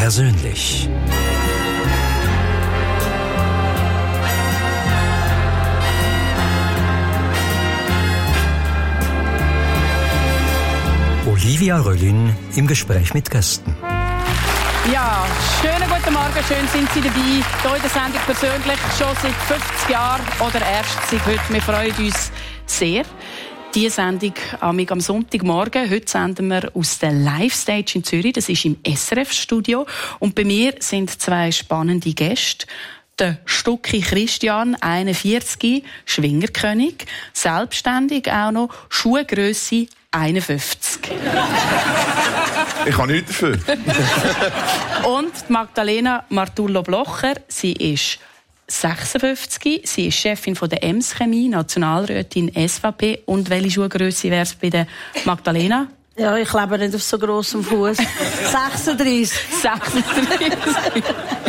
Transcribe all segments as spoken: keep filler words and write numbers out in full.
persönlich. Olivia Röllin im Gespräch mit Gästen. Ja, schönen guten Morgen, schön sind Sie dabei. Hier in der Sendung persönlich schon seit fünfzig Jahren oder erst seit heute. Wir freuen uns sehr. Diese Sendung am Sonntagmorgen. Heute senden wir aus der Live-Stage in Zürich. Das ist im S R F-Studio. Und bei mir sind zwei spannende Gäste. Der Stucki Christian, einundvierzig, Schwingerkönig, selbstständig auch noch, Schuhgrösse einundfünfzig. Ich kann nichts dafür. Und Magdalena Martullo-Blocher, sie ist sechsundfünfzig, sie ist Chefin von der Ems Chemie, Nationalrätin S V P. Und welche Schuhgrösse wäre es bei der Magdalena? Ja, ich lebe nicht auf so grossem Fuß. sechsunddreißig. sechsunddreißig.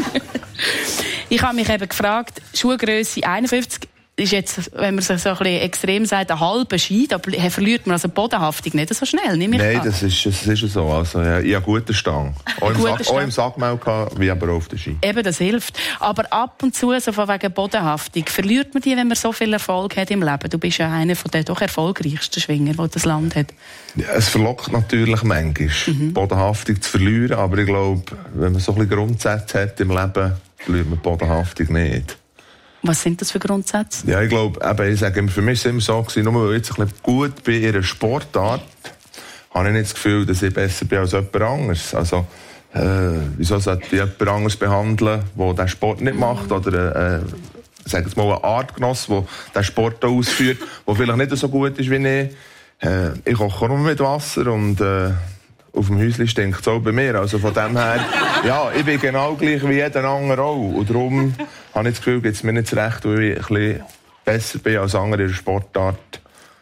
Ich habe mich eben gefragt, Schuhgrösse einundfünfzig ist jetzt, wenn man sich so ein bisschen extrem sagt, ein halber Ski, da verliert man also die Bodenhaftung nicht so schnell, nehme ich Nein, an. das ist, das ist so. Also, ja, ich habe gute Stange. Auch im, Sack, auch im Sackmehl gehabt, wie aber auch auf der Ski. Eben, das hilft. Aber ab und zu, so von wegen Bodenhaftung, verliert man die, wenn man so viel Erfolg hat im Leben? Du bist ja einer von den doch erfolgreichsten Schwinger, die das Land hat. Ja, es verlockt natürlich manchmal, mhm. Bodenhaftung zu verlieren. Aber ich glaube, wenn man so ein bisschen Grundsätze hat im Leben, verliert man die Bodenhaftung nicht. Was sind das für Grundsätze? Ja, ich glaube, eben, ich sage, für mich war es immer so gewesen, nur weil ich jetzt ein bisschen gut bin in ihrer Sportart, habe ich nicht das Gefühl, dass ich besser bin als jemand anderes. Also, äh, wieso sollte ich jemand anderes behandeln, der diesen Sport nicht macht, oder, äh, sag jetzt mal, ein Artgenoss, der diesen Sport ausführt, der vielleicht nicht so gut ist wie ich. Äh, ich koche nur mit Wasser und, äh, auf dem Häuschen stinkt es auch bei mir. Also von dem her, ja, ich bin genau gleich wie jeder andere auch. Und darum habe ich das Gefühl, gibt es mir nicht das Recht, weil ich ein bisschen besser bin als andere in der Sportart,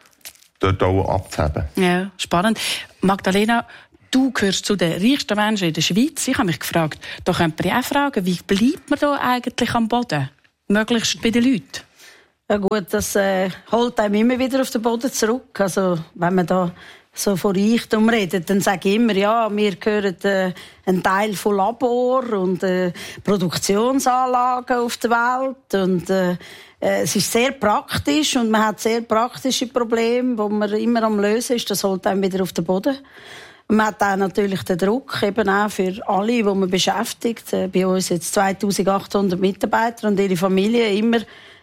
dort auch abzuheben. Ja, spannend. Magdalena, du gehörst zu den reichsten Menschen in der Schweiz. Ich habe mich gefragt, da könnte man ja auch fragen, wie bleibt man da eigentlich am Boden? Möglichst bei den Leuten? Ja gut, das äh, holt einem immer wieder auf den Boden zurück. Also wenn man da so von Reichtum redet, dann sage ich immer, ja, wir gehören äh, ein Teil von Labor und äh, Produktionsanlagen auf der Welt und äh, es ist sehr praktisch und man hat sehr praktische Probleme, die man immer am Lösen ist. Das holt einem wieder auf den Boden. Man hat auch natürlich den Druck, eben auch für alle, die man beschäftigt. Äh, bei uns jetzt zweitausendachthundert Mitarbeiter und ihre Familie immer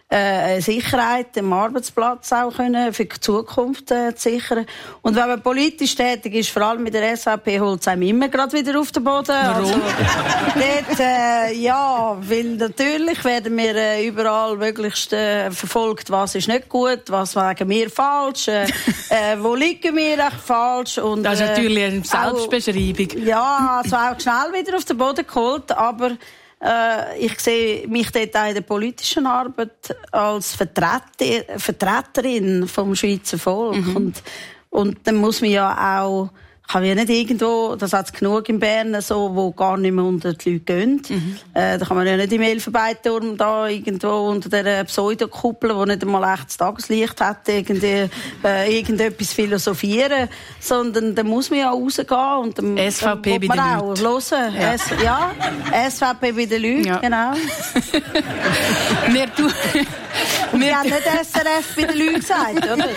Äh, Sicherheit am Arbeitsplatz auch können, für die Zukunft äh, zu sichern. Und wenn man politisch tätig ist, vor allem mit der S V P, holt es einem immer gerade wieder auf den Boden. Warum? Also, dort, äh, ja, weil natürlich werden wir äh, überall möglichst äh, verfolgt, was ist nicht gut, was wegen wir falsch, äh, äh, wo liegen wir echt falsch. Und, das ist natürlich eine äh, Selbstbeschreibung. Auch, ja, also auch schnell wieder auf den Boden geholt, aber Äh, ich sehe mich dort auch in der politischen Arbeit als Vertreter, Vertreterin vom Schweizer Volk. Mhm. Und, und dann muss man ja auch, kann ja nicht irgendwo, das hat es genug in Bern, so, wo gar nicht mehr unter die Leute gehen. Mhm. Äh, da kann man ja nicht im Elfenbeinturm da irgendwo unter dieser Pseudokuppel, die nicht einmal echtes Tageslicht hat, irgendwie, äh, irgendetwas philosophieren, sondern da muss man ja rausgehen und dann, S V P dann bei den auch Leuten. Hören. Ja. S- ja, S V P bei den Leuten, ja. Genau. wir tu- wir haben nicht S R F bei den Leuten gesagt, oder?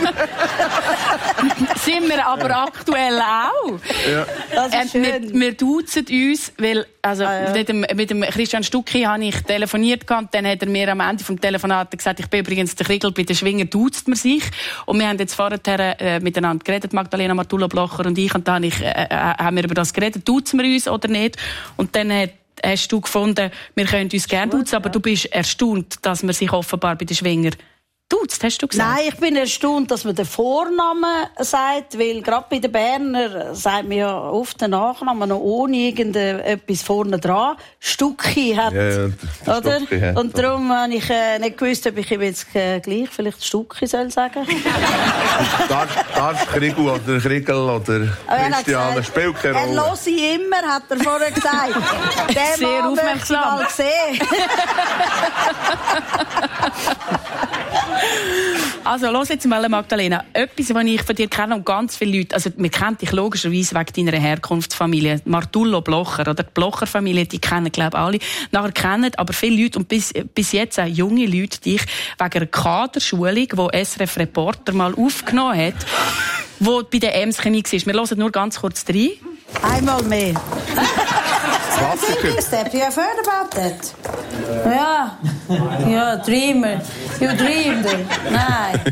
Sind wir aber aktuell auch. Ja. Das ist äh, schön. wir, wir duzen uns, weil also Ah, ja. mit, dem, mit dem Christian Stucki habe ich telefoniert und dann hat er mir am Ende vom Telefonat gesagt, ich bin übrigens der Kriegel, bei den Schwinger duzt man sich. Und wir haben jetzt vorher äh, miteinander geredet, Magdalena Martullo-Blocher und ich, und dann ich, äh, äh, haben wir über das geredet, duzen wir uns oder nicht? Und dann hat hast du gefunden, wir können uns gerne duzen, aber du bist erstaunt, dass man sich offenbar bei den Schwinger duzt, hast du gesagt? Nein, ich bin erstaunt, dass man den Vornamen sagt, weil gerade bei den Berner sagt man ja oft den Nachnamen noch ohne irgendetwas vorne dran. Stucki hat, Ja, ja, der oder? Stucki hat, und darum habe ich äh, nicht gewusst, ob ich ihm jetzt äh, gleich vielleicht Stucki soll sagen. Darf Kriegel oder Kriegel oder Christian, das spielt keine Er Rolle. höre ich immer, hat er vorher gesagt. Den Sehr Mann möchte ich aufmerksam. mal sehen. Also, los jetzt mal, Magdalena. Etwas, was ich von dir kenne und ganz viele Leute, also wir kennen dich logischerweise wegen deiner Herkunftsfamilie, Martullo Blocher, oder die Blocher-Familie, die kennen, glaube ich, alle. Nachher kennen aber viele Leute und bis, bis jetzt auch junge Leute dich wegen einer Kaderschulung, die S R F-Reporter mal aufgenommen hat, wo bei der Ems Chemie war. Wir hören nur ganz kurz rein. Einmal mehr. Klassiker. Step, you have heard about that? Ja, ja, Dreamer. You dreamed it. Nein.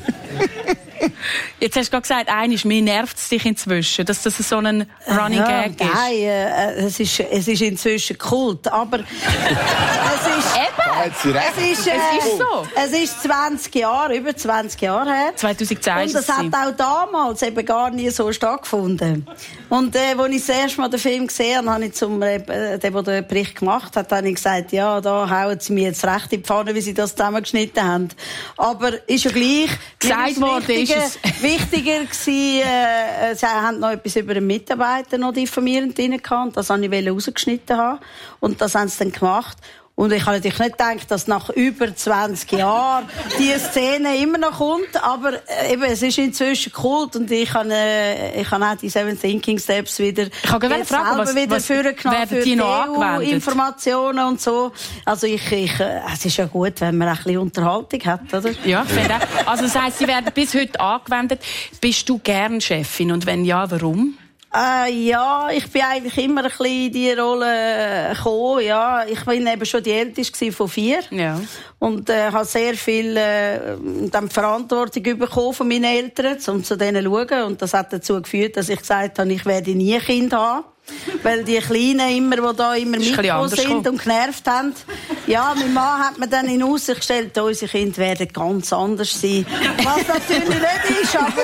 Jetzt hast du gerade gesagt, eines, mir nervt es dich inzwischen, dass das so ein Running ja, Gag ist. Nein, äh, es, ist, es ist inzwischen Kult, aber es ist... Eben, es ist, äh, es ist so. Es ist zwanzig Jahre, über zwanzig Jahre her. zweitausendzehn Und das hat auch damals eben gar nie so stattgefunden. Und äh, als ich das erste Mal den Film gesehen habe, habe ich zum äh, der, der den Bericht gemacht hat, habe ich gesagt, ja, da hauen sie mir jetzt recht in die Pfanne, wie sie das zusammengeschnitten haben. Aber ist ja gleich. Gesagt worden ist es. Wichtiger gewesen, äh, sie haben noch etwas über einen Mitarbeiter noch diffamierend drin gehabt. Das wollte ich rausgeschnitten haben. Und das haben sie dann gemacht. Und ich habe natürlich nicht gedacht, dass nach über zwanzig Jahren diese Szene immer noch kommt, aber äh, eben, es ist inzwischen Kult und ich habe, äh, ich habe auch die Seven Thinking Steps wieder, ich habe jetzt fragen, selber was, wieder was vorgenommen für die noch E U-Informationen und so. Also ich, ich, äh, es ist ja gut, wenn man ein bisschen Unterhaltung hat, oder? Ja, ich finde auch. Also das heisst, sie werden bis heute angewendet. Bist du gern Chefin und wenn ja, warum? Äh, ja, ich bin eigentlich immer ein bisschen in diese Rolle gekommen, ja. Ich bin eben schon die Älteste von vier. Ja. Und, äh, habe sehr viel, äh, dann Verantwortung bekommen von meinen Eltern, um zu denen zu schauen. Und das hat dazu geführt, dass ich gesagt habe, ich werde nie ein Kind haben. Weil die Kleinen immer, die da immer mitgekommen sind und genervt haben. Ja, mein Mann hat mir dann in Aussicht gestellt, unsere Kinder werden ganz anders sein. Was natürlich nicht ist, aber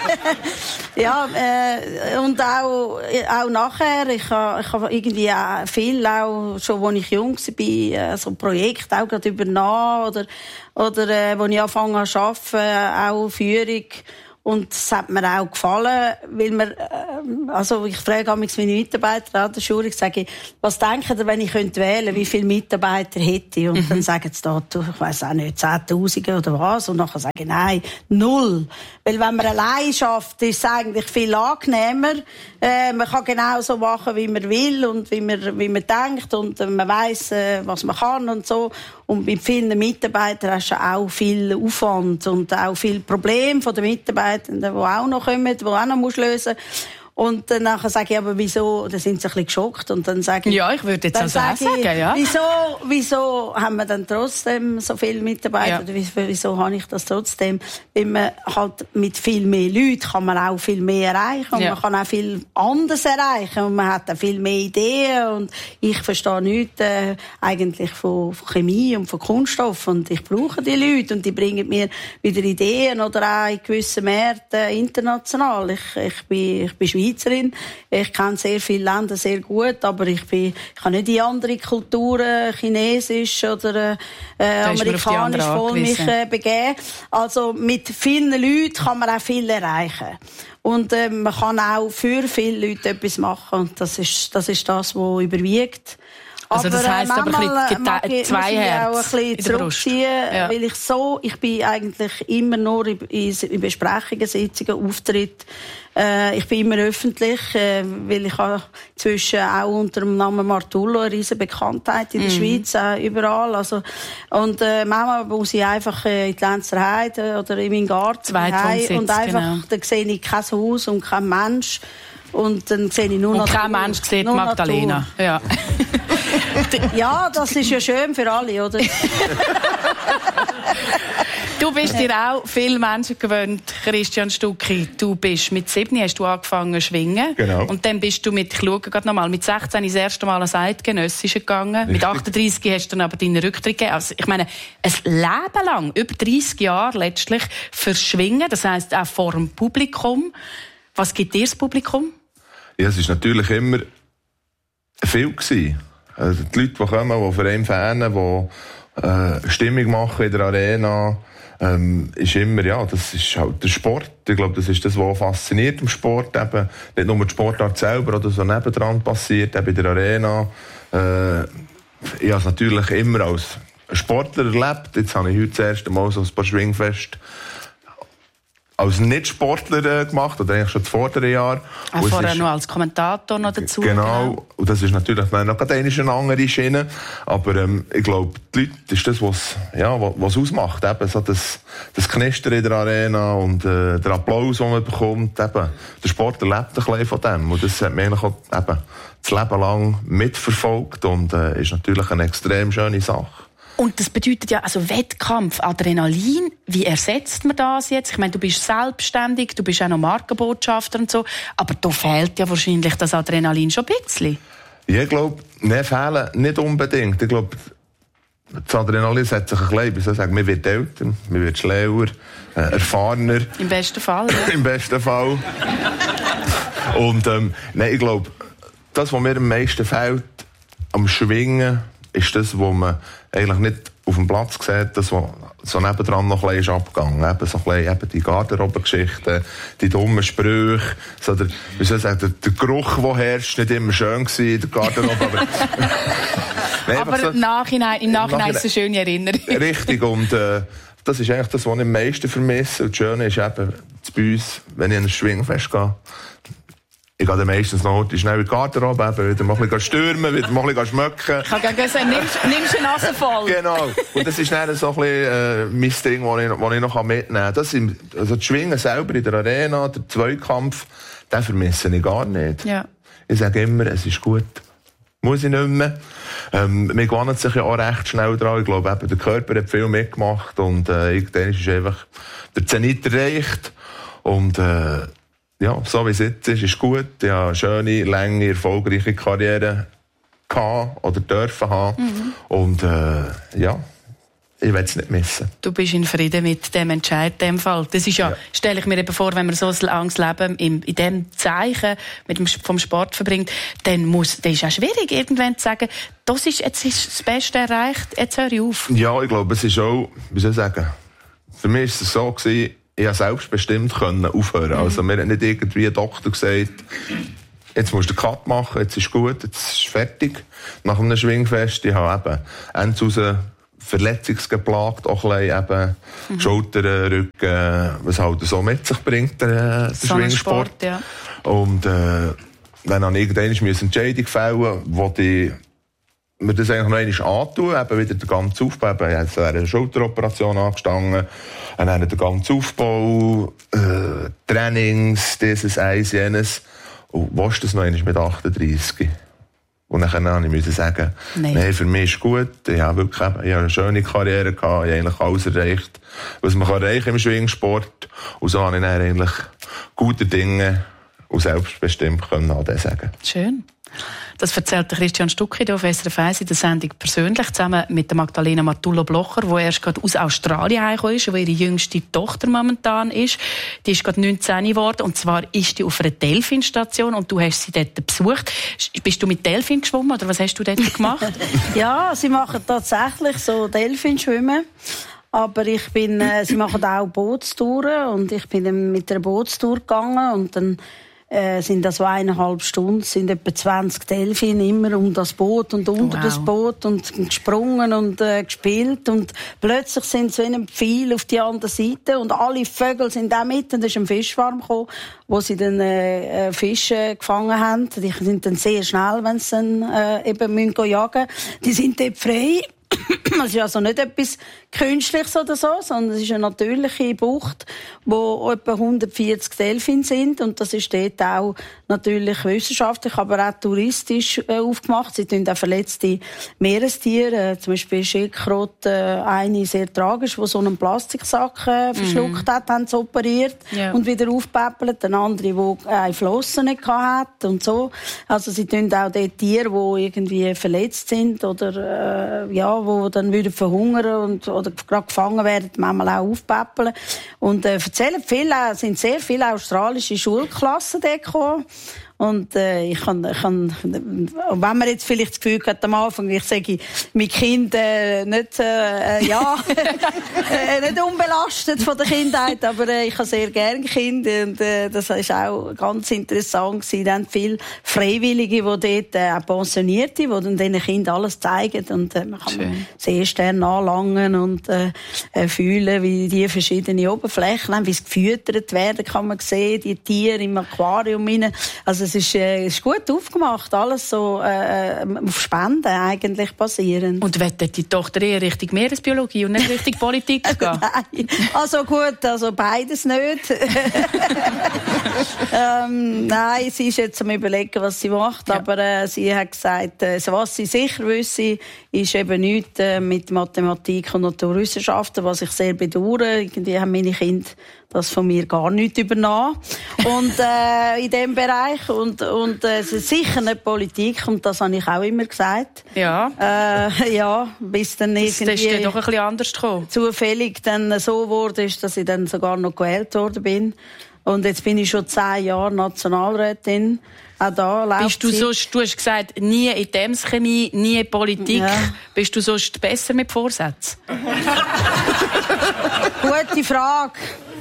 ja, äh, und auch, auch nachher, ich habe ich ha irgendwie auch viel, auch schon als ich jung war, so Projekte auch gerade übernommen oder, oder äh, als ich angefangen habe zu arbeiten, auch Führung. Und es hat mir auch gefallen, weil wir, also ich frage manchmal meine Mitarbeiter an der Schule, ich sage, was denken ihr, wenn ich wählen könnte, wie viele Mitarbeiter hätte ich? Und mhm. dann sagen sie da, ich weiss auch nicht, zehntausend oder was. Und nachher sage ich, nein, null. Weil wenn man allein schafft, ist es eigentlich viel angenehmer. Äh, man kann genau so machen, wie man will und wie man, wie man denkt und äh, man weiss, äh, was man kann und so. Und mit vielen Mitarbeitern hast du auch viel Aufwand und auch viel Probleme von den Mitarbeitern, die auch noch kommen, die auch noch lösen musst. Und dann nachher sage ich, aber wieso, da sind sie ein bisschen geschockt. Und dann sage ich, ja, ich würde jetzt also auch sagen, ja. Wieso, wieso haben wir dann trotzdem so viele Mitarbeiter? Ja. Oder wieso, wieso habe ich das trotzdem? Weil man halt mit viel mehr Leuten kann man auch viel mehr erreichen. Und ja. man kann auch viel anderes erreichen. Und man hat auch viel mehr Ideen. Und ich verstehe nichts, äh, eigentlich von, von Chemie und von Kunststoff. Und ich brauche die Leute. Und die bringen mir wieder Ideen oder auch in gewissen Märkten international. Ich, ich bin, ich bin Schweizerin. Ich kenne sehr viele Länder sehr gut, aber ich bin, ich kann nicht in andere Kulturen, chinesisch oder äh, amerikanisch, voll mich äh, begeben. Also mit vielen Leuten kann man auch viel erreichen. Und äh, man kann auch für viele Leute etwas machen. Und das ist das, ist das was überwiegt. Also das heisst aber, aber ein bisschen zwei Herzen auch ein bisschen zurückziehen, ja. Weil ich so, ich bin eigentlich immer nur in, in Besprechungen, Sitzungen, Auftritte. Äh, ich bin immer öffentlich, äh, weil ich habe zwischen auch unter dem Namen Martullo eine riesen Bekanntheit in der mm. Schweiz, äh, überall. Also, und äh, manchmal muss ich einfach äh, in die Lenzer Heide oder in meinen Garten heim und einfach, genau. Dann sehe ich kein Haus und kein Mensch. Und dann sehe ich nur und noch kein Mensch sieht Magdalena. Ja. Ja, das ist ja schön für alle, oder? Du bist dir auch viele Menschen gewöhnt, Christian Stucki. Du bist mit sieben hast du angefangen zu schwingen. Genau. Und dann bist du mit, ich schaue gerade nochmal, mit sechzehn das erste Mal als Eidgenössische gegangen. Richtig. Mit achtunddreissig hast du dann aber deinen Rücktritt gegeben. Also, ich meine, ein Leben lang, über dreissig Jahre letztlich, für Schwingen, das heisst auch vor dem Publikum. Was gibt dir das Publikum? Ja, es war natürlich immer viel gewesen. Also die Leute, die kommen, die für einen fanen, die äh, Stimmung machen in der Arena, ähm, ist immer, ja, das ist halt der Sport. Ich glaube, das ist das, was fasziniert im Sport. Eben, nicht nur die Sportart selber, oder so nebendran passiert, eben in der Arena. Äh, ich habe es natürlich immer als Sportler erlebt. Jetzt habe ich heute das erste Mal so ein paar Schwingfeste als Nicht-Sportler äh, gemacht, oder eigentlich schon das vordere Jahr. Auch vorher noch als Kommentator noch dazu. Genau, genau. Und das ist natürlich noch eine andere Schiene. Aber ähm, ich glaube, die Leute, ist das, was ja, was ausmacht. Eben, so das, das Knistern in der Arena und äh, der Applaus, den man bekommt. Eben, der Sport erlebt ein bisschen von dem. Und das hat mich eigentlich auch eben, das Leben lang mitverfolgt und äh, ist natürlich eine extrem schöne Sache. Und das bedeutet ja, also Wettkampf, Adrenalin, wie ersetzt man das jetzt? Ich meine, du bist selbstständig, du bist auch noch Markenbotschafter und so, aber da fehlt ja wahrscheinlich das Adrenalin schon ein bisschen. Ja, ich glaube, ne, fehlen nicht unbedingt. Ich glaube, das Adrenalin setzt sich ein bisschen, ich soll sagen, man wird älter, man wird schlauer, äh, erfahrener. Im besten Fall, ja. Im besten Fall. Und ähm, nein, ich glaube, das, was mir am meisten fehlt, am Schwingen, ist das, was man eigentlich nicht auf dem Platz sieht, das, was so nebendran noch ein bisschen ist abgegangen. Eben so ein bisschen, eben die Garderobengeschichten, die dummen Sprüche, so der, wie soll ich sagen, der, der Geruch, der herrscht, nicht immer schön gewesen in der Garderobe, aber... Nein, aber so, Nachhinein, im Nachhinein ist es eine schöne Erinnerung. Richtig, und äh, das ist eigentlich das, was ich am meisten vermisse. Und das Schöne ist eben, bei uns, wenn ich an ein Schwingfest gehe, ich gehe dann meistens noch schnell in die Garderobe, eben, wieder mal ein bisschen stürmen, wieder mal ein bisschen schmecken. Ich kann gerne sagen, nimmst, nimmst eine Nase voll. Genau. Und das ist dann so ein bisschen äh, mein Ding, das ich, das ich noch mitnehmen kann. Das sind, also das Schwingen selber in der Arena, der Zweikampf, den vermisse ich gar nicht. Ja. Ich sage immer, es ist gut. Muss ich nicht mehr. Ähm, man gewöhnt sich ja auch recht schnell dran. Ich glaube, eben, der Körper hat viel mitgemacht und äh, irgendwann ist einfach der Zenit erreicht. Und äh, ja, so wie es jetzt ist, ist gut. Ich habe eine schöne, lange, erfolgreiche Karriere gehabt oder dürfen haben. Mhm. Und äh, ja, ich will es nicht missen. Du bist in Frieden mit dem Entscheid in dem Fall. Das ist ja, ja. stelle ich mir eben vor, wenn man so ein langes Leben in, in diesem Zeichen mit dem, vom Sport verbringt, dann muss, das ist auch schwierig, irgendwann zu sagen, das ist, jetzt ist das Beste erreicht, jetzt höre ich auf. Ja, ich glaube, es ist auch, wie soll ich sagen, für mich war es so gewesen, ich konnte selbstbestimmt aufhören. Mhm. Also, mir hat nicht irgendwie ein Doktor gesagt, jetzt musst du den Cut machen, jetzt ist gut, jetzt ist fertig. Nach einem Schwingfest, ich habe eben Ende raus verletzungsgeplagt, auch ein bisschen eben mhm. Schultern, Rücken, was halt so mit sich bringt, der, der so Schwingsport. Sport, ja. Und äh, dann habe ich irgendwann eine Entscheidung fällen, wo ich mir das eigentlich noch einmal antun, eben wieder den ganzen Aufbau, eben, ich habe eine Schulteroperation angestanden, und dann den ganzen Aufbau, äh, Trainings, dieses, eins, jenes. Und was das noch einmal mit achtunddreissig? Und dann musste ich sagen, Nein. nee, für mich ist gut, ich habe wirklich ich habe eine schöne Karriere gehabt, ich habe eigentlich alles erreicht, was man erreichen kann im Schwingsport. Und so habe ich dann eigentlich gute Dinge und selbstbestimmt können an das sagen. Schön. Das erzählt Christian Stucki auf S R F eins in der Sendung persönlich, zusammen mit der Magdalena Martullo-Blocher, die erst gerade aus Australien heimgekommen ist, wo ihre jüngste Tochter momentan ist. Die ist gerade neunzehn geworden, und zwar ist die auf einer Delfinstation und du hast sie dort besucht. Bist du mit Delfin geschwommen oder was hast du dort gemacht? Ja, sie machen tatsächlich so Delfinschwimmen. Aber ich bin, äh, sie machen auch Bootstouren und ich bin dann mit einer Bootstour gegangen und dann Äh, sind das so eineinhalb Stunden, sind etwa zwanzig Delfine immer um das Boot und unter wow. das Boot und gesprungen und äh, gespielt und plötzlich sind sie in einem Pfeil auf die andere Seite und alle Vögel sind auch mit und da ist ein Fischschwarm gekommen, wo sie dann äh, Fische gefangen haben. Die sind dann sehr schnell, wenn sie dann äh, eben müssen jagen. Die sind dort frei. Es ist also nicht etwas Künstliches oder so, sondern es ist eine natürliche Bucht, wo etwa hundertvierzig Delfine sind. Und das ist dort auch natürlich wissenschaftlich, aber auch touristisch äh, aufgemacht. Sie tun auch verletzte Meerestiere, äh, zum Beispiel Schildkröte, äh, eine sehr tragisch, die so einen Plastiksack äh, verschluckt mhm. hat, haben sie operiert ja. und wieder aufgepäppelt. Eine andere, die eine Flosse nicht hatte und so. Also sie tun auch dort Tiere, die irgendwie verletzt sind oder äh, ja, wo dann wieder verhungern und oder gerade gefangen werden, manchmal auch aufpäppeln. Und äh, erzählen viele, sind sehr viele australische Schulklassen dort gekommen. Und äh, ich kann, ich kann, wenn man jetzt vielleicht das Gefühl hat am Anfang, ich sage, mein Kind äh, nicht, äh, ja, äh, nicht unbelastet von der Kindheit, aber äh, ich habe sehr gerne Kinder und äh, das ist auch ganz interessant gewesen. Dann viele Freiwillige, die dort äh, auch Pensionierte, die dann diesen Kindern alles zeigen und äh, man kann man sehr stern anlangen und äh, äh, fühlen, wie die verschiedenen Oberflächen haben, wie sie gefüttert werden, kann man sehen, die Tiere im Aquarium rein. Also es ist, äh, ist gut aufgemacht, alles so äh, auf Spenden eigentlich basierend. Und wettet die Tochter eher Richtung Meeresbiologie und nicht Richtung Politik gehen? Nein, also gut, also beides nicht. ähm, nein, sie ist jetzt am Überlegen, was sie macht, ja. aber äh, sie hat gesagt, äh, was sie sicher wüsste, ist eben nichts äh, mit Mathematik und Naturwissenschaften, was ich sehr bedauere. Irgendwie haben meine Kinder das von mir gar nicht übernommen. Und äh, in diesem Bereich. Und, und äh, es ist sicher nicht Politik. Und das habe ich auch immer gesagt. Ja. Äh, ja, bis dann irgendwie... Das ist doch ein bisschen anders gekommen. Zufällig dann so wurde, dass ich dann sogar noch gewählt worden bin. Und jetzt bin ich schon zehn Jahre Nationalrätin. Auch da läuft Bist du sie. sonst, du hast gesagt, nie in Chemie, nie in Politik. Ja. Bist du sonst besser mit Vorsätzen? Gute Frage.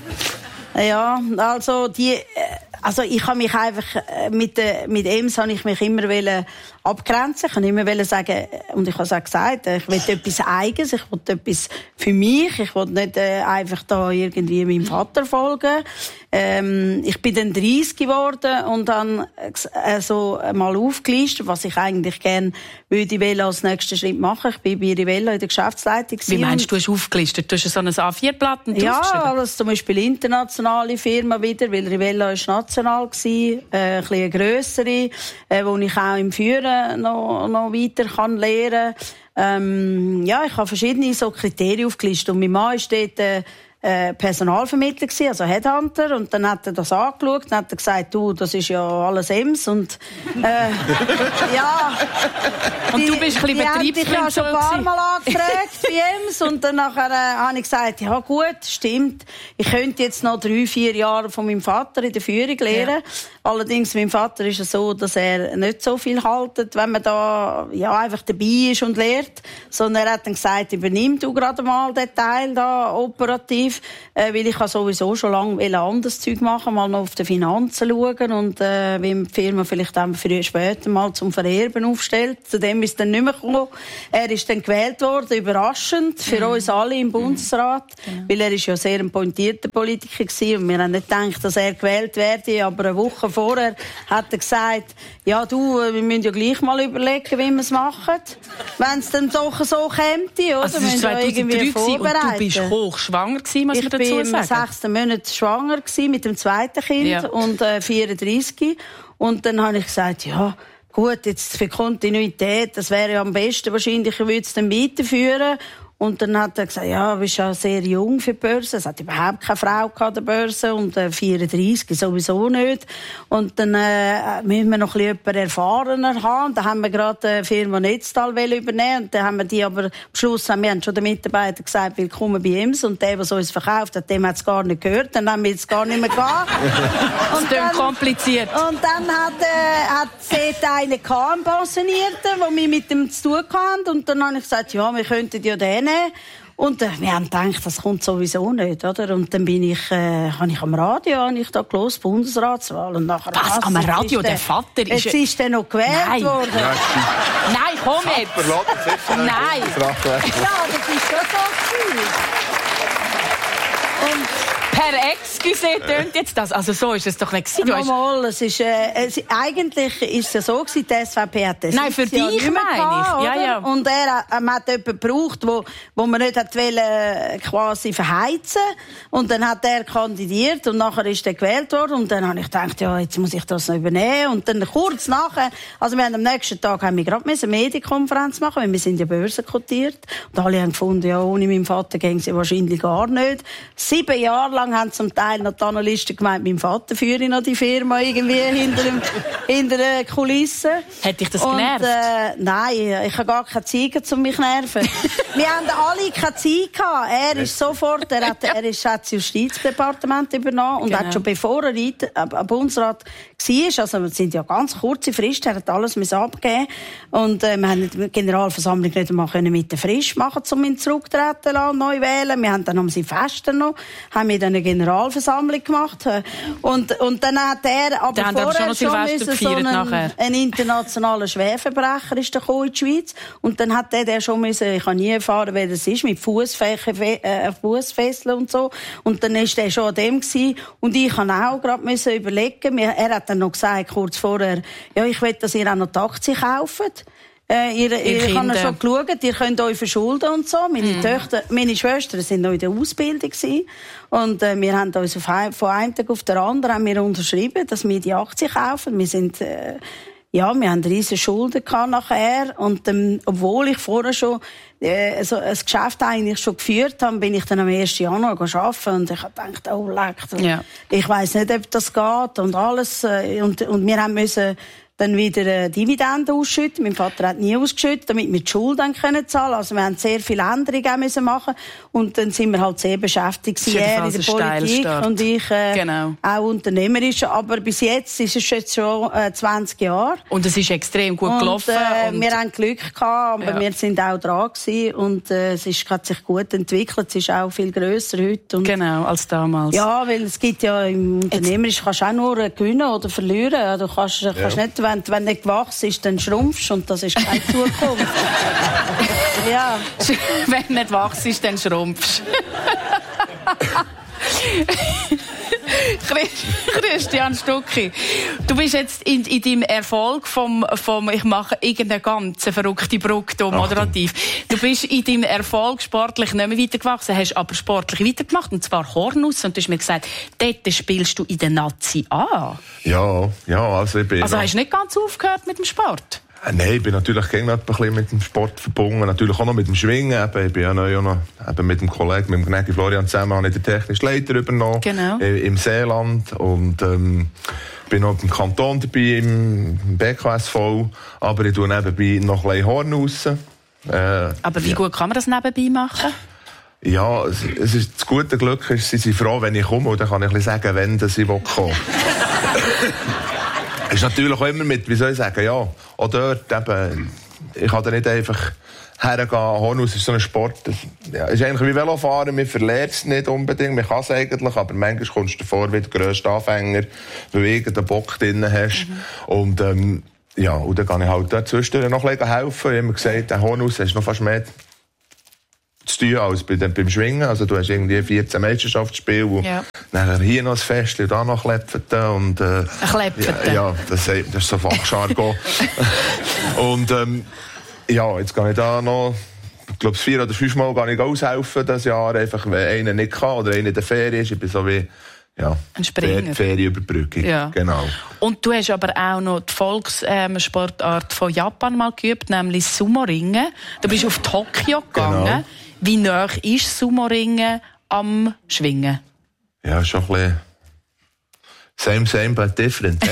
Ja, also die, also ich habe mich einfach mit mit Ems habe ich mich immer wollen abgrenzen. Ich kann immer wollen sagen, und ich habe es auch gesagt, ich will etwas Eigenes, ich will etwas für mich, ich will nicht äh, einfach da irgendwie meinem Vater folgen. Ähm, ich bin dann dreißig geworden und dann äh, so mal aufgelistet, was ich eigentlich gerne würde ich als nächsten Schritt machen. Ich bin bei Rivella in der Geschäftsleitung. Wie meinst du, du hast aufgelistet? Du hast so ein A vier Blatt und ja, also zum Beispiel internationale Firma wieder, weil Rivella ist national gewesen, äh, ein bisschen eine grössere, äh, wo ich auch im Führen noch, noch weiter kann lernen. Ähm, ja, ich habe verschiedene so Kriterien aufgelistet und mein Mann ist dort äh, äh, Personalvermittler gewesen, also Headhunter, und dann hat er das angeschaut und hat er gesagt, du, das ist ja alles Ems und äh, ja. Und du bist ein bisschen Betriebsfreund. Ich habe schon ein paar Mal angefragt bei Ems und dann nachher äh, habe ich gesagt, ja gut, stimmt, ich könnte jetzt noch drei, vier Jahre von meinem Vater in der Führung lernen. Ja. Allerdings, mein Vater ist es so, dass er nicht so viel haltet, wenn man da ja einfach dabei ist und lehrt, sondern er hat dann gesagt, übernimm du gerade mal den Teil da operativ, äh, weil ich habe sowieso schon lange anderes Zeug machen, mal noch auf die Finanzen schauen und äh, wie die Firma vielleicht dann früher später mal zum Vererben aufstellt. Zu dem ist dann nicht mehr gekommen. Er ist dann gewählt worden, überraschend für mhm. uns alle im Bundesrat, mhm. weil er ist ja sehr ein pointierter Politiker gewesen und wir haben nicht gedacht, dass er gewählt werde, aber eine Woche vorher hat er gesagt, ja du, wir müssen ja gleich mal überlegen, wie wir es machen, wenn es dann doch so käme, oder? Also das ist zweitausenddrei und du bist hochschwanger gewesen, muss ich, ich dazu sagen. Ich war im sechsten Monat schwanger gewesen, mit dem zweiten Kind ja. und äh, vierunddreißig. Und dann habe ich gesagt, ja gut, jetzt für Kontinuität, das wäre ja am besten wahrscheinlich, ich würde es dann weiterführen. Und dann hat er gesagt, ja, du bist ja sehr jung für die Börse. Es hat überhaupt keine Frau an der Börse und äh, vierunddreißig sowieso nicht. Und dann äh, müssen wir noch ein bisschen erfahrener haben. Da haben wir gerade die Firma Netztal übernehmen. Und dann haben wir die aber am Schluss haben wir haben schon den Mitarbeitern gesagt, willkommen bei Ems. Und der, der uns verkauft hat, dem hat es gar nicht gehört. Dann haben wir jetzt gar nicht mehr gehabt. Das ist dann kompliziert. Und dann hat äh, hat dort einen gehabt, Pensionierten, der wir mit dem zu tun hatten. Und dann habe ich gesagt, ja, wir könnten ja den. Und äh, wir haben gedacht, das kommt sowieso nicht, oder? Und dann bin ich, äh, habe ich am Radio, habe ich da gelesen, Bundesratswahl. Und nachher, was, was am Radio? Der, der Vater ist... Jetzt ist der noch gewählt Nein. worden. Ja, nein, komm jetzt. Nein. Ja, das ist schon so gewesen. Und per Excuse tönt jetzt das. Also so ist es doch nicht gewesen. Nochmal, es ist, äh, es, eigentlich ist es ja so gewesen, die S V P hat das Nein, für dich meine ich. Ja, ja. Und er ähm, hat jemanden gebraucht, wo, wo man nicht hat wollen, äh, quasi verheizen. Und dann hat er kandidiert und nachher ist er gewählt worden. Und dann habe ich gedacht, ja, jetzt muss ich das noch übernehmen. Und dann kurz nachher, also wir haben am nächsten Tag haben wir gerade eine Medienkonferenz machen, weil wir sind ja börsenkotiert. Und alle haben gefunden, ja, ohne meinen Vater gingen sie wahrscheinlich gar nicht. Sieben Jahre lang haben zum Teil noch die Analysten gemeint, mein Vater führe noch die Firma irgendwie hinter, dem, hinter den Kulissen. Hat dich das und, genervt? Äh, nein, ich habe gar keine Zeit, um mich zu nerven. Wir haben alle keine Zeit gehabt. Er ist sofort, er hat, er ist, hat das Justizdepartement übernommen und genau. hat schon bevor er am Bundesrat war, also es sind ja ganz kurze Fristen, er hat alles abgeben und äh, wir haben die Generalversammlung nicht einmal mit der Frist machen, um ihn zurücktreten lassen, neu wählen. Wir haben dann um sie Festen noch, haben wir dann eine Generalversammlung gemacht und, und dann hat er aber dann vorher aber schon, schon müssen so einen, einen internationalen Schwerverbrecher ist der in die Schweiz und dann hat der, der schon müssen, ich habe nie erfahren, wer das ist, mit Fussfesseln äh, und so und dann ist der schon an dem gewesen und ich habe auch gerade müssen überlegen, er hat dann noch gesagt, kurz vorher, ja, ich will, dass ihr auch noch die Aktien kauft. Äh, ihr, ihr, ich habe schon geschaut, ihr könnt euch verschulden und so. Meine mm. Töchter, meine Schwestern sind noch in der Ausbildung gewesen. Und äh, wir haben uns auf ein, von einem Tag auf den anderen haben wir unterschrieben, dass wir die Aktien kaufen. Wir sind, äh, ja, wir haben riesige Schulden gehabt nachher. Und ähm, obwohl ich vorher schon äh, so ein Geschäft eigentlich schon geführt habe, bin ich dann am ersten Januar arbeiten und ich habe gedacht, oh leck, ja. ich weiss nicht, ob das geht und alles. Äh, und, und wir haben müssen dann wieder äh, Dividenden ausschütten. Mein Vater hat nie ausgeschüttet, damit wir die Schulden können zahlen. Also wir haben sehr viele Änderungen müssen machen und dann sind wir halt sehr beschäftigt er in der Politik und ich äh, genau. auch unternehmerisch. Aber bis jetzt ist es jetzt schon äh, zwanzig Jahre. Und es ist extrem gut gelaufen. Und, äh, und wir haben Glück gehabt, aber ja. wir sind auch dran gewesen und äh, es ist, hat sich gut entwickelt. Es ist auch viel grösser heute. Und genau, als damals. Ja, weil es gibt ja im Unternehmerisch kannst du auch nur gewinnen oder verlieren. Du kannst, ja. kannst nicht, wenn Wenn du nicht gewachsen ist, dann schrumpfst und das ist keine Zukunft. ja. Wenn du nicht wachst ist, dann schrumpfst. Christian Stucki, du bist jetzt in, in deinem Erfolg vom, vom ich mache irgendeine ganze verrückte Brücke hier moderativ. Du bist in deinem Erfolg sportlich nicht mehr weitergewachsen, hast aber sportlich weitergemacht, und zwar Hornuss. Und du hast mir gesagt, dort spielst du in der Nazi A. Ja, ja, also ich bin... Also hast du nicht ganz aufgehört mit dem Sport? Nein, ich bin natürlich gerne ein bisschen mit dem Sport verbunden, natürlich auch noch mit dem Schwingen. Ich bin ja noch, ja noch eben mit dem Kollegen, mit dem Gnägi Florian zusammen, habe ich den technischen Leiter übernommen, genau. im Seeland, und ähm, bin noch im Kanton dabei, im B K S V, aber ich tue nebenbei noch ein bisschen Horn raus. Äh, aber wie ja. gut kann man das nebenbei machen? Ja, es, es ist, das gute Glück ist, sie sind froh, wenn ich komme, und dann kann ich ein bisschen sagen, wenn ich kommen. Es ist natürlich auch immer mit, wie soll ich sagen, ja, auch dort eben, ich kann da nicht einfach hergehen. Hornuss ist so ein Sport, das ja, ist eigentlich wie Velofahren, man verliert es nicht unbedingt, man kann es eigentlich, aber manchmal kommst du davor wie der grösste Anfänger, weil du irgendeinen Bock drin hast. Mhm. Und, ähm, ja, und dann kann ich halt dort zwischendurch noch ein bisschen helfen. Ich habe mir gesagt, der Hornuss hast noch fast mehr zu tun als beim Schwingen. Also du hast irgendwie vierzehn Meisterschaftsspiele, wo ja. nachher hier noch ein Fest und da noch Klepfeten. Und, äh, ein Klepfeten? Ja, ja, das, das ist so Fachjargon. Und ähm, ja, jetzt kann ich da noch, ich glaube, vier oder fünf Mal gehe ich aushelfen das Jahr, einfach wenn einer nicht kann oder einer in der Ferien ist. Ich bin so wie ja, ein Springer. Ferienüberbrückung. Ja. Genau. Und du hast aber auch noch die Volkssportart ähm, von Japan mal geübt, nämlich Sumo-Ringen. Du bist auf Tokio gegangen. Genau. Wie nah ist Sumo-Ringen am Schwingen? Ja, schon ein bisschen same, same, but different.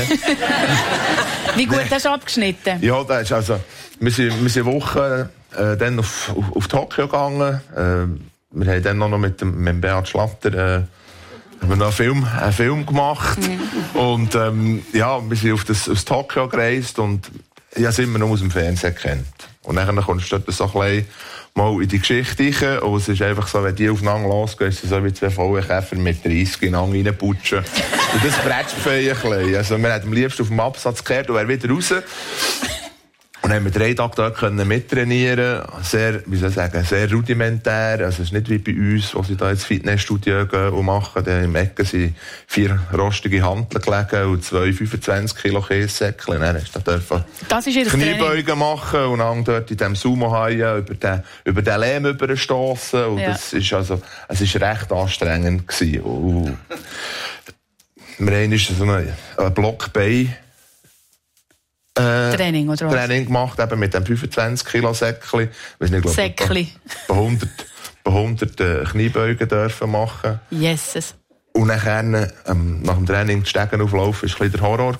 Wie gut hast du abgeschnitten? Ja, das ist also, wir sind, wir sind Wochen äh, dann auf, auf, auf Tokio gegangen. Äh, wir haben dann noch mit dem, mit dem Beat Schlatter äh, haben wir noch einen Film, einen Film gemacht. Mhm. Und ähm, ja, wir sind auf das, aus Tokio gereist und ich habe es immer nur aus dem Fernsehen kennt. Und dann kommst du dort so ein bisschen mal in die Geschichte rein. Und es ist einfach so, wenn die aufeinander losgehen, ist es so wie zwei Vollenkäfer mit dreißig ineinander reinputschen. Und das bretscht ein bisschen. Also wir hätten am liebsten auf dem Absatz gekehrt und wäre wieder raus. Und dann haben wir drei Tage dort mittrainieren. Sehr, wie soll ich sagen, sehr rudimentär. Also es ist nicht wie bei uns, wo sie da ins Fitnessstudio gehen und machen. Dann im Ecken sind vier rostige Hanteln gelegen und zwei fünfundzwanzig Kilo Käsesäckchen. Dann hast du da Kniebeugen machen und dann dort in diesem Sumo-Haien über den, über den Lehm überstossen. Und ja. das ist also, es ist recht anstrengend gewesen. Und wir haben so einen, einen Blockbein Äh, Training, oder was? Training gemacht, eben mit dem fünfundzwanzig Kilo Säckli. Säckli. Bei hundert, bei hundert äh, Kniebeugen dürfen machen. Yeses. Und nachher, ähm, nach dem Training die Stegen auflaufen, war ein bisschen der Horror.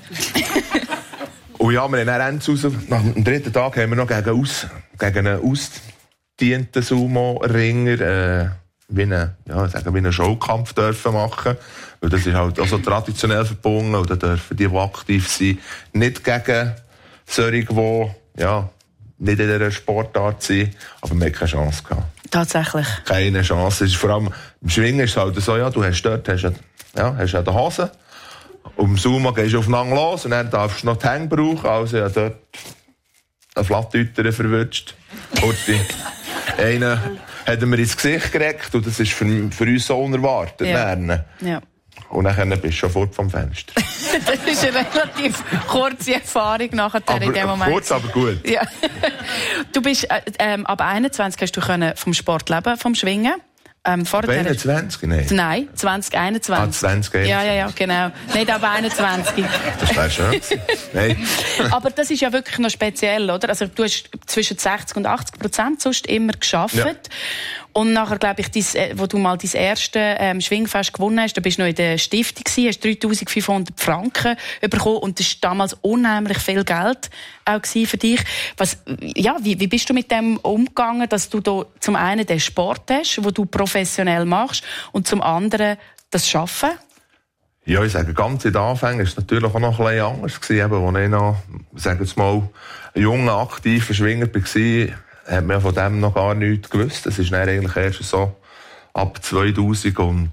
Und ja, wir haben dann raus, nach dem dritten Tag haben wir noch gegen, aus, gegen einen ausgedienten Sumo-Ringer äh, wie einen, ja, sagen, wie einen Showkampf dürfen machen. Weil das ist halt auch so traditionell verbunden. Und da dürfen die, die aktiv sind, nicht gegen solche, die ja, nicht in dieser Sportart sind. Aber wir haben keine Chance gehabt. Tatsächlich? Keine Chance. Es ist vor allem, im Schwingen ist es halt so, ja, du hast dort hast, ja, hast ja die Hose. Und im Sumo gehst du aufeinander los und dann darfst du noch die Hänge brauchen. Also ja, dort eine Flattüter verwünscht. Kurti. Einen hat mir ins Gesicht gereckt und das ist für, für uns so unerwartet. Ja. Ja. Und dann bist du schon fort vom Fenster. Das ist eine relativ kurze Erfahrung nachher aber, in dem Moment. Kurz, aber gut. Ja. Du bist äh, ähm, ab einundzwanzig hast du können vom Sport leben, vom Schwingen. Ähm, ab einundzwanzig? Nein. Nein, zwanzig einundzwanzig. Ah, zwanzig einundzwanzig. Ja, ja, ja, genau. Nicht ab einundzwanzig. Das wäre schön. Nein. Aber das ist ja wirklich noch speziell, oder? Also du hast zwischen sechzig und achtzig Prozent sonst immer geschafft. Ja. Und nachher, glaube ich, dies, wo du mal dein erste ähm, Schwingfest gewonnen hast, da bist du noch in der Stiftung gewesen, hast dreitausendfünfhundert Franken bekommen und das war damals unheimlich viel Geld auch für dich. Was, ja, wie, wie bist du mit dem umgegangen, dass du da zum einen den Sport hast, den du professionell machst, und zum anderen das Arbeiten? Ja, ich sage, ganz in den Anfängen war es natürlich auch noch ein bisschen anders gewesen, als ich noch, sagen wir mal, ein junger, aktiver Schwinger war. Hat man von dem noch gar nichts gewusst. Das ist dann eigentlich erst so ab zweitausendzehn.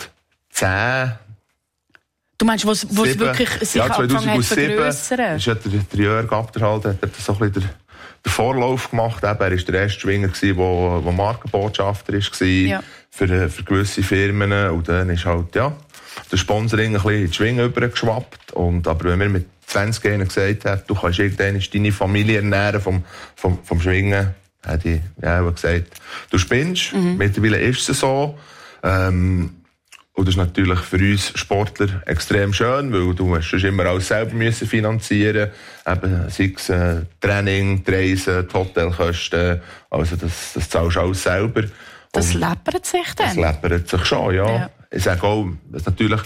Du meinst, wo es wirklich sich ja, angefangen hat zu vergrössern? Ist ja der, der Jörg Abderhalter, hat so ein bisschen den, den Vorlauf gemacht. Er war der erste Schwinger, der Markenbotschafter war ja. für, für gewisse Firmen. Und dann ist halt, ja, der Sponsoring ein bisschen in die Schwingen übergeschwappt. Und, aber wenn wir mit zwanzig gesagt haben, du kannst irgendwann deine Familie ernähren vom, vom, vom Schwingen, hat ich ja auch gesagt, du spinnst. Mhm. Mittlerweile ist es so. Ähm, und das ist natürlich für uns Sportler extrem schön, weil du musst immer alles selber müssen finanzieren. Eben, sei es äh, Training, die Reisen, die Hotelkosten. Also das, das zahlst du alles selber. Das läppert sich dann? Das läppert sich schon, ja. ja. Ich sage auch, dass natürlich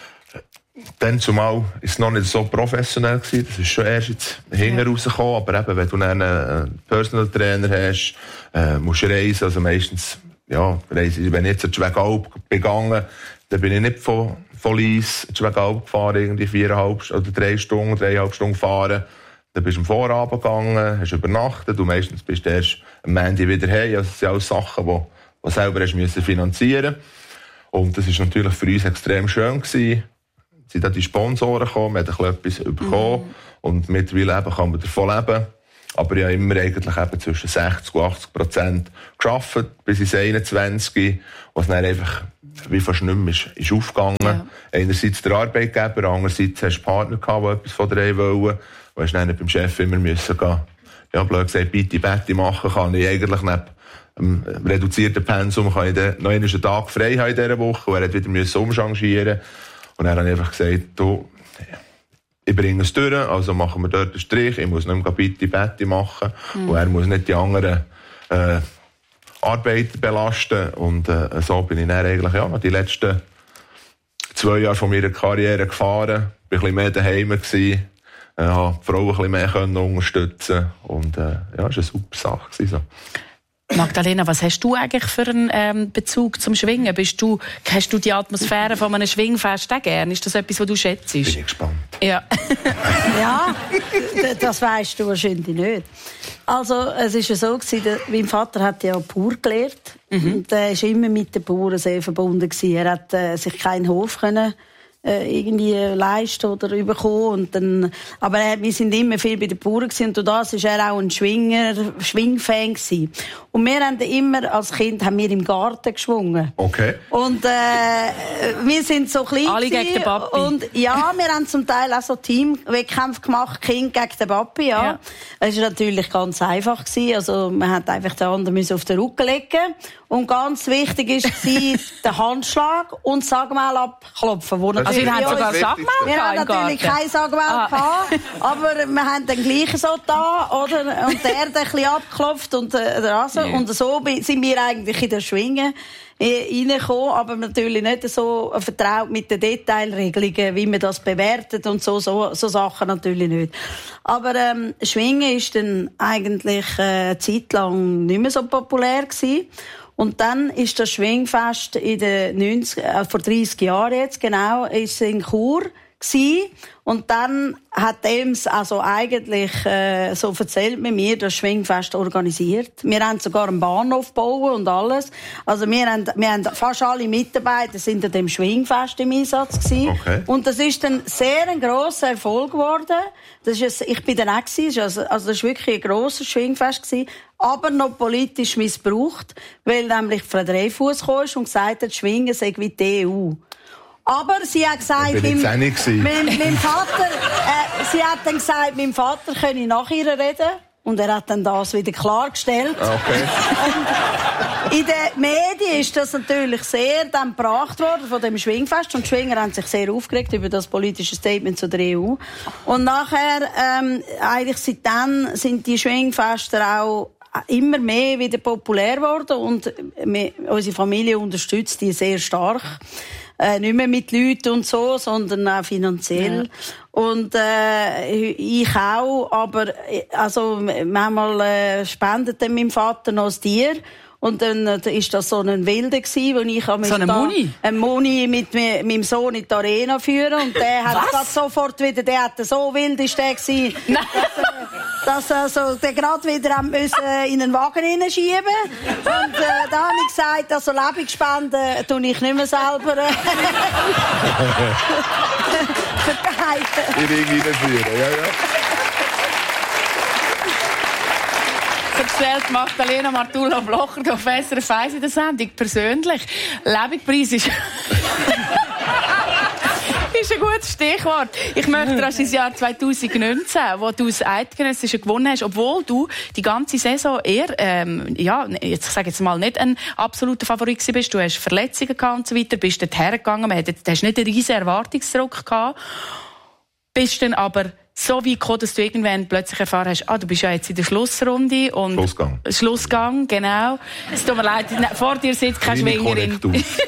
dann zumal ist es noch nicht so professionell gewesen. Das ist schon erst jetzt hinten ja. rausgekommen. Aber eben, wenn du einen Personal Trainer hast, äh, musst du reisen. Also meistens, ja, reisen. Wenn ich jetzt in Schwegalp begangen, dann bin ich nicht von, von Lies in Schwegalp gefahren, irgendwie viereinhalb oder drei Stunden, dreieinhalb Stunden gefahren. Dann bist du am Vorabend gegangen, hast übernachtet. Du meistens bist du erst am Montag wieder heim. Also das sind alles Sachen, die du selber hast müssen finanzieren. Und das ist natürlich für uns extrem schön gewesen. Es sind dann die Sponsoren gekommen, wir haben etwas bekommen. Mm. Und mittlerweile eben kann man davon leben. Aber ich habe immer eigentlich eben zwischen sechzig und achtzig Prozent gearbeitet, bis ins einundzwanzig, was dann einfach wie fast nicht mehr ist, ist aufgegangen. Ja. Einerseits der Arbeitgeber, andererseits hast du Partner gehabt, die etwas von dir wollen. Du hast dann beim Chef immer müssen gehen. Ja, blöd gesagt, bitte Betti machen kann ich eigentlich neben dem reduzierten Pensum kann ich dann noch einen Tag frei haben in dieser Woche. Und er hat wieder müssen umchangieren. Und dann habe ich einfach gesagt, du, ich bringe es durch, also machen wir dort einen Strich, ich muss nicht mehr bitte Betti machen. Mhm. Und er muss nicht die anderen äh, Arbeiter belasten. Und äh, so bin ich dann eigentlich ja, die letzten zwei Jahre von meiner Karriere gefahren, bin ein bisschen mehr daheim gewesen, äh, habe die Frauen ein bisschen mehr können unterstützen und äh, ja, es war eine super Sache gewesen, so. Magdalena, was hast du eigentlich für einen ähm, Bezug zum Schwingen? Bist du, hast du die Atmosphäre von einem Schwingfest auch gern? Ist das etwas, was du schätzt? Bin ich gespannt. Ja, ja, das weisst du wahrscheinlich nicht. Also es war ja so, gewesen, mein Vater hat ja Bauer gelernt. Mhm. Und er war immer mit den Bauern sehr verbunden gewesen. Er hat äh, sich keinen Hof können irgendwie leisten oder bekommen. Und dann, aber er, wir sind immer viel bei den Bauern gewesen, und durch das war er auch ein Schwinger, Schwingfan gewesen. Und wir haben immer, als Kind, haben wir im Garten geschwungen. Okay. Und äh, wir sind so klein alle gegen den Papi. Und ja, wir haben zum Teil auch so Teamwettkämpfe gemacht, Kind gegen den Papi, ja. ja. Das war natürlich ganz einfach gewesen. Also man hat einfach den anderen auf den Rücken legen. Und ganz wichtig war den Handschlag und das Sagmal abklopfen, wo er Also ihr habt sogar Sackmehl? Wir haben natürlich kein Sackmehl ah. gehabt, aber wir haben dann gleich so da, oder? Und der hat ein bisschen abgeklopft und, äh, also, yeah. und so sind wir eigentlich in der Schwinge reingekommen, aber natürlich nicht so vertraut mit den Detailregelungen, wie man das bewertet und so, so, so Sachen natürlich nicht. Aber ähm, Schwingen ist dann eigentlich äh, eine Zeit lang nicht mehr so populär gewesen. Und dann ist das Schwingfest in den neunzig, äh, vor dreissig Jahren jetzt genau, ist in Chur gewesen. Und dann hat Ems also eigentlich, äh, so erzählt man mir, das Schwingfest organisiert. Wir haben sogar einen Bahnhof gebaut und alles. Also wir haben, wir haben fast alle Mitarbeiter sind an dem Schwingfest im Einsatz gewesen. Okay. Und das ist dann sehr ein grosser Erfolg geworden. Das ist, ich bin dann auch gewesen. Also, also das ist wirklich ein grosses Schwingfest gewesen. Aber noch politisch missbraucht, weil nämlich Frau Dreyfus kam und gesagt hat, Schwingen sei wie die E U. Aber sie hat gesagt, mein, mein, mein Vater, äh, sie hat dann gesagt, mein Vater könne nach ihr reden. Und er hat dann das wieder klargestellt. Okay. In den Medien ist das natürlich sehr dann gebracht worden von dem Schwingfest. Und die Schwinger haben sich sehr aufgeregt über das politische Statement zu der E U. Und nachher, ähm, eigentlich seitdem sind die Schwingfester auch immer mehr wieder populär geworden. Und wir, unsere Familie unterstützt die sehr stark. Äh, nicht mehr mit Leuten und so, sondern auch finanziell. Ja. Und äh, ich auch, aber also manchmal äh, spendet dann mein Vater noch das Tier. Und dann äh, ist das so ein Wilder gsi, wo ich am so eine Muni? Ein Muni mit me, meinem Sohn in die Arena führen. Und der hat grad sofort wieder, der hat so wild ist der gsi, dass, dass also, der gerade wieder müssen in einen Wagen hineinschieben. Und äh, da habe ich gesagt, also Lebensspenden tue ich nicht mehr selber äh, verteilen. In den Ring hineinführen, ja, ja. Erzählt Magdalena Martula-Blocher auf S R F eins in der Sendung. Persönlich. Lebenspreis ist... ist ein gutes Stichwort. Ich möchte das ins Jahr zwanzig neunzehn, wo du das Eidgenössische gewonnen hast, obwohl du die ganze Saison eher, ähm, ja, jetzt, ich sage jetzt mal, nicht ein absoluter Favorit bist. Du hast Verletzungen gehabt und so weiter, bist dort hergegangen, du hast nicht einen riesen Erwartungsdruck gehabt, bist dann aber so weit gekommen, dass du irgendwann plötzlich erfahren hast, ah, du bist ja jetzt in der Schlussrunde. Und Schlussgang. Schlussgang, genau. Es tut mir leid, vor dir sitzt keine Schwingerin.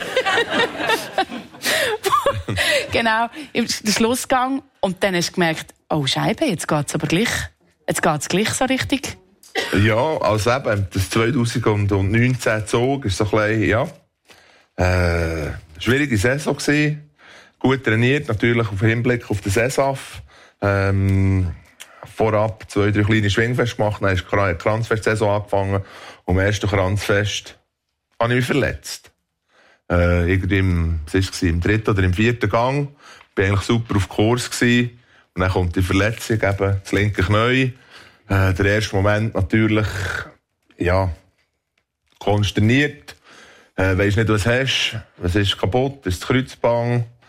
Genau, im Schlussgang. Und dann hast du gemerkt, oh Scheibe, jetzt geht's aber gleich, jetzt geht's gleich so richtig. Ja, also eben, das zwanzig neunzehn Zug ist so ein bisschen, ja, äh, schwierige Saison gewesen. Gut trainiert, natürlich auf Hinblick auf den Sesaf. Ähm, vorab zwei, drei kleine Schwingfeste gemacht, dann ist die Kranzfest-Saison angefangen. Und am ersten Kranzfest habe ich mich verletzt. Äh, irgendwie im, was war, im dritten oder im vierten Gang. Ich war eigentlich super auf Kurs gewesen. Und dann kommt die Verletzung, eben, das linke Knie. Äh, der erste Moment natürlich, ja, konsterniert. Äh, weisst nicht, was du hast. Was ist kaputt? Ist das Kreuzband?